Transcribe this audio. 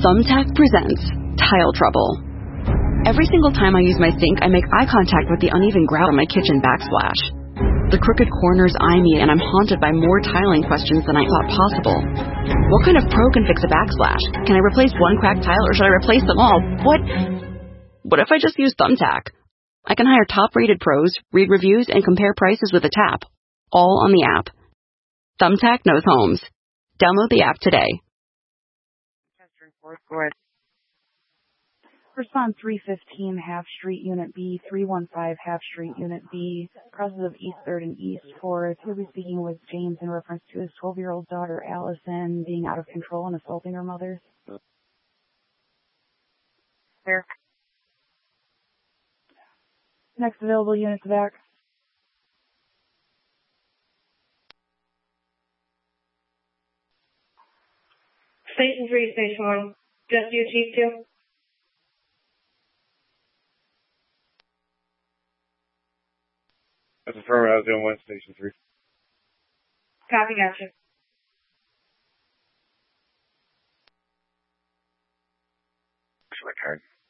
Thumbtack presents Tile Trouble. Every single time I use my sink, I make eye contact with the uneven grout on my kitchen backsplash. The crooked corners eye me, and I'm haunted by more tiling questions than I thought possible. What kind of pro can fix a backsplash? Can I replace one cracked tile, or should I replace them all? What if I just use Thumbtack? I can hire top-rated pros, read reviews, and compare prices with a tap. All on the app. Thumbtack knows homes. Download the app today. Respond 315 Half Street, Unit B, 315 Half Street, Unit B, crosses of East 3rd and East 4th. He'll be speaking with James in reference to his 12-year-old daughter, Allison, being out of control and assaulting her mother. Where? Next available unit's back. Station 3, Station 1. Just you, Chief 2? That's affirmative. I was doing 1, Station 3. Copy, gotcha. Where's my card?